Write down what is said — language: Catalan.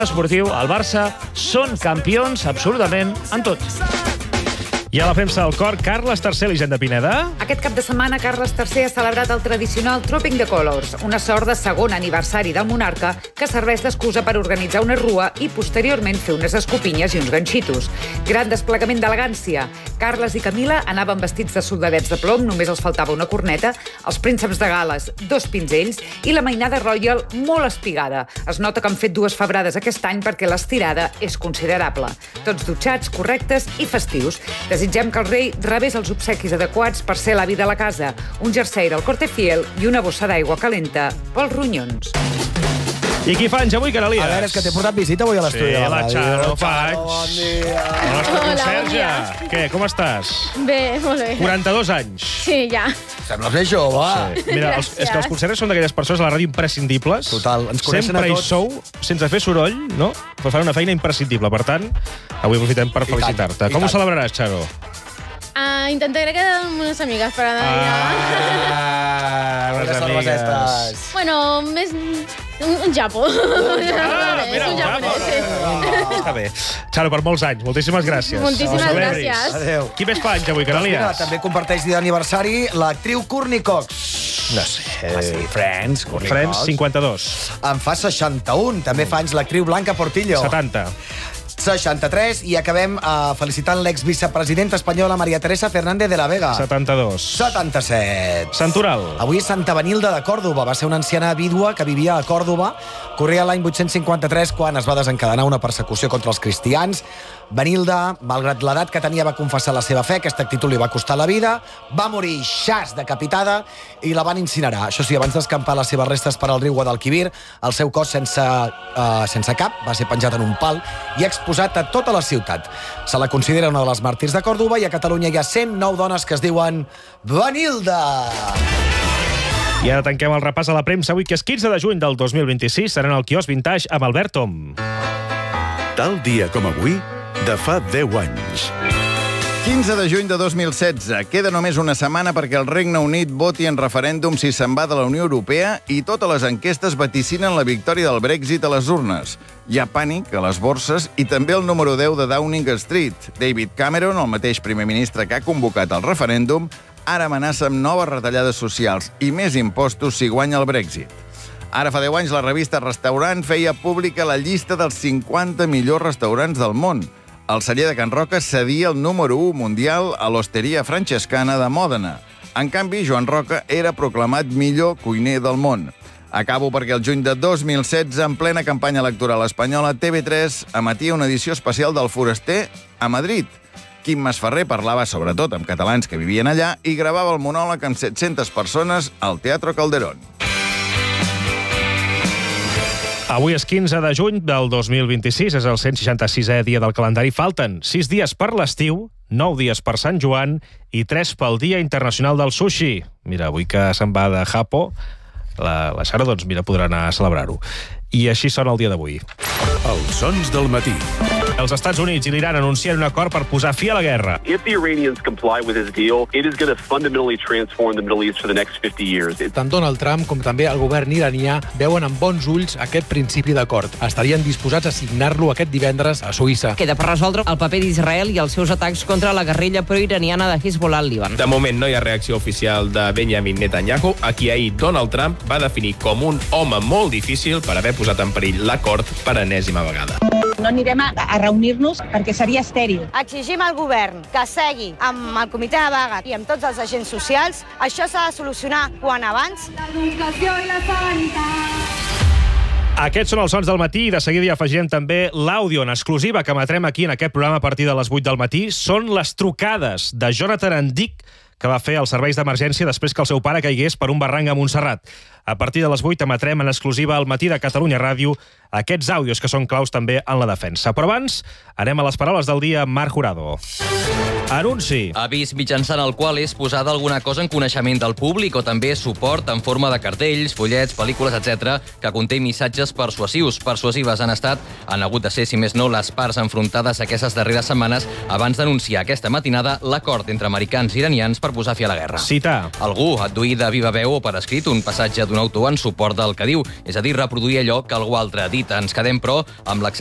esportiu, el Barça són campions absolutament en tot. I a la premsa del cor, Carles III, Elisenda Pineda. Aquest cap de setmana, Carles III ha celebrat el tradicional Trooping the Colours, una sort de segon aniversari del monarca que serveix d'excusa per organitzar una rua i posteriorment fer unes escopinyes i uns ganxitos. Gran desplegament d'elegància. Carles i Camila anaven vestits de soldadets de plom, només els faltava una corneta, els prínceps de Gales, 2 pinzells i la mainada royal molt espigada. Es nota que han fet 2 febrades aquest any perquè l'estirada és considerable. Tots dutxats, correctes i festius. Desitgem que el rei rebés els obsequis adequats per ser l'avi de la casa, un jersei del Corte Fiel i una bossa d'aigua calenta pels ronyons. I qui fa anys avui, Canalies? A veure, és que t'he portat visita avui a l'estudi de la ràdio. Xaro, faig. Bon dia. El nostre conserge. Què, com estàs? Bé, molt bé. 42 anys. Sí, ja. Sembles més jove. Sí. Mira, és que els conserges són d'aquelles persones a la ràdio imprescindibles. Total, ens coneixen sempre a tots. Sempre hi sou, sense fer soroll, no? Per fer una feina imprescindible. Per tant, avui aprofitem per felicitar-te. Com ho celebraràs, Xaro? Intentaré quedar amb unes amigues per anar a unes amigues. Bueno, més... Un japo. Mira, un japonès, sí. Està bé. Xaro, per molts anys. Moltíssimes gràcies. Moltíssimes gràcies. Adéu. Qui més fa anys avui, Canalies? També comparteix dia d'aniversari l'actriu Courtney Cox. No sé. Sí, Friends, Courtney Friends, Cox. 52. En fa 61. També fa anys l'actriu Blanca Portillo. 70. 63. I acabem felicitant l'exvicepresidenta espanyola María Teresa Fernández de la Vega. 72. 77. Santoral. Avui és Santa Benilda de Còrdova. Va ser una anciana vídua que vivia a Còrdova. Corria l'any 853 quan es va desencadenar una persecució contra els cristians. Benilda, malgrat l'edat que tenia, va confessar la seva fe. Aquesta actitud li va costar la vida. Va morir xas decapitada i la van incinerar. Això sí, abans d'escampar les seves restes per al riu Guadalquivir, el seu cos sense cap va ser penjat en un pal i exposat a tota la ciutat. Se la considera una de les màrtirs de Còrdova i a Catalunya hi ha 109 dones que es diuen Benilda. I ara tanquem el repàs a la premsa avui, que és 15 de juny del 2026. Seran al quiosc Vintage amb Albert Tom. Tal dia com avui, de fa 10 anys. 15 de juny de 2016. Queda només una setmana perquè el Regne Unit voti en referèndum si se'n va de la Unió Europea i totes les enquestes vaticinen la victòria del Brexit a les urnes. Hi ha pànic a les borses i també el número 10 de Downing Street. David Cameron, el mateix primer ministre que ha convocat el referèndum, ara amenaça amb noves retallades socials i més impostos si guanya el Brexit. Ara fa 10 anys la revista Restaurant feia pública la llista dels 50 millors restaurants del món. El celler de Can Roca cedia el número 1 mundial a l'Osteria Francescana de Mòdena. En canvi, Joan Roca era proclamat millor cuiner del món. Acabo perquè el juny de 2016, en plena campanya electoral espanyola, TV3 emetia una edició especial del Foraster a Madrid. Quim Masferrer parlava sobretot amb catalans que vivien allà i gravava el monòleg amb 700 persones al Teatro Calderón. Avui és 15 de juny del 2026, és el 166è dia del calendari. Falten 6 dies per l'estiu, 9 dies per Sant Joan i 3 pel Dia Internacional del Sushi. Mira, avui que se'n va de Japo, la Xara, doncs mira, podrà anar a celebrar-ho. I així sona el dia d'avui. Els sons del matí. Els Estats Units i l'Iran anuncien un acord per posar fi a la guerra. If the Iranians comply with this deal, it is going to fundamentally transform the Middle East for the next 50 years. Tant Donald Trump com també el govern iranià veuen amb bons ulls aquest principi d'acord. Estarien disposats a signar-lo aquest divendres a Suïssa. Queda per resoldre el paper d'Israel i els seus atacs contra la guerrilla proiraniana de Hezbollah al Líban. De moment no hi ha reacció oficial de Benjamin Netanyahu, a qui ahir Donald Trump va definir com un home molt difícil per haver posat en perill l'acord per enèsima vegada. No anirem a reunir-nos perquè seria estèril. Exigim al govern que segui amb el comitè de vaga i amb tots els agents socials. Això s'ha de solucionar quan abans. L'educació i la sanitat. Aquests són els sons del matí i de seguida hi afegirem també l'àudio en exclusiva que emetrem aquí en aquest programa a partir de les 8 del matí. Són les trucades de Jonathan Andic, que va fer els serveis d'emergència després que el seu pare caigués per un barranc a Montserrat. A partir de les 8 emetrem en exclusiva al matí de Catalunya Ràdio aquests àudios que són claus també en la defensa. Però abans anem a les paraules del dia amb Marc Jurado. Anunci. Avís mitjançant el qual és posada alguna cosa en coneixement del públic o també suport en forma de cartells, fullets, pel·lícules, etc., que conté missatges persuasius. Persuasives han hagut de ser, si més no, les parts enfrontades aquestes darreres setmanes abans d'anunciar aquesta matinada l'acord entre americans i iranians per posar fi a la guerra. Citar. Algú adduir de viva veu o per escrit un passatge d'un autor en suport del que diu, és a dir, reproduir allò que algú altre ha dit. Ens quedem, però, amb